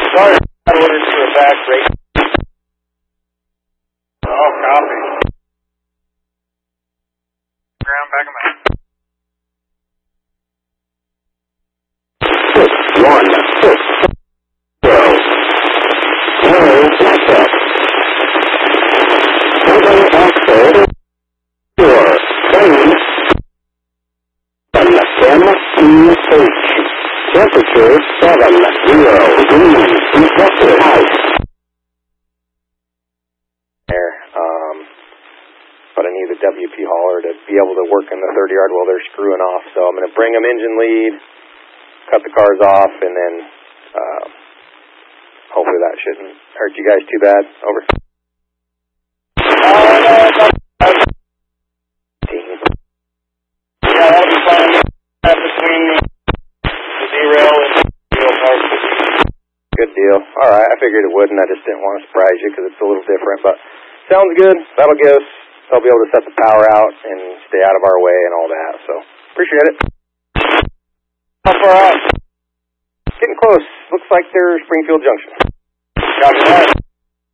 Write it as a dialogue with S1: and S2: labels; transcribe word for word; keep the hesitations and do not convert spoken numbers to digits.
S1: Sorry, I ordered to a back rate. Oh, copy. Ground back of my head.
S2: Six, one, six, zero. Zero, black up. Seven, axle, four, plane, M E H. Temperature, seven, zero, green, reflected, house.
S1: There, um, but I need the W P hauler to be able to work in the thirty yard while they're screwing off, so I'm going to bring them engine lead, cut the cars off, and then uh, hopefully that shouldn't hurt you guys too bad. Over. Uh, no, no, no. Yeah, that'll be fine. Between the derail and the derail part. Good deal. All right, I figured it would, and I just didn't want to surprise you because it's a little different, but sounds good. That'll give us, they'll be able to set the power out and stay out of our way and all that, so appreciate it. How far out? Getting close. Looks like they're Springfield Junction. Copy that.